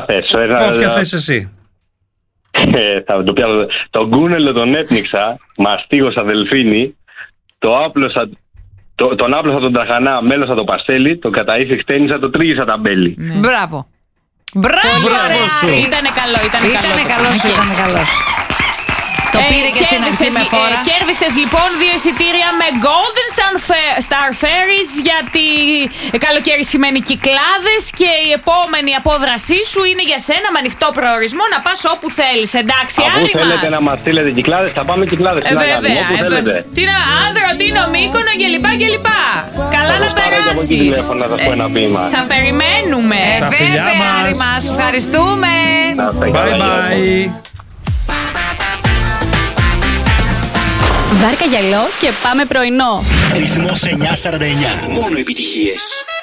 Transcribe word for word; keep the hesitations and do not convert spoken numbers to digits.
θες? Όποια θες εσύ. Το, το γκούνελο τον έπνιξα, μαστίγωσα δελφίνι, το άπλωσα, το, τον άπλωσα τον τραχανά, μέλωσα το παστέλι, το καταήθη χτένισα, το τρίγησα τα μπέλι. Ναι. Μπράβο. Μπράβο, Μπράβο σου. Ήτανε καλό, ήτανε, Ήτανε καλό. καλός, ήτανε καλός. Το πήρε και στην αρχή με φόρα. Ε, κέρδισες λοιπόν δύο εισιτήρια με Golden Star, Star Ferries, γιατί καλοκαίρι σημαίνει Κυκλάδες και η επόμενη απόδρασή σου είναι για σένα με ανοιχτό προορισμό να πας όπου θέλεις. Εντάξει, αφού άλλοι θέλετε μας. να μας στείλετε Κυκλάδες, θα πάμε Κυκλάδες. Ε, βέβαια. Όπου Ε, θέλετε. τι να, Άνδρο, Τίνο, Μύκονο και λοιπά και λοιπά. Καλά να περάσεις. Να σας πω ένα ποίημα. Θα περιμένουμε. Ε, Τα φιλιά βέβαια, Άρη μας. μας. Ευχαριστούμε. Bye bye. Βάρκα γυαλό και πάμε πρωινό. Ρυθμός εννιακόσια σαράντα εννιά. Μόνο επιτυχίες.